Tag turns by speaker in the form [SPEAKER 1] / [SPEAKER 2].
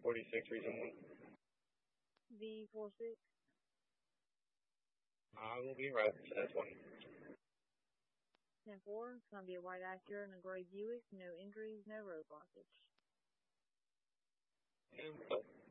[SPEAKER 1] 46, reason 1.
[SPEAKER 2] V46.
[SPEAKER 1] I will be right, 1020.
[SPEAKER 2] 10-4, it's going to be a white Acura and a gray Buick. No injuries, no road blockage.
[SPEAKER 1] 10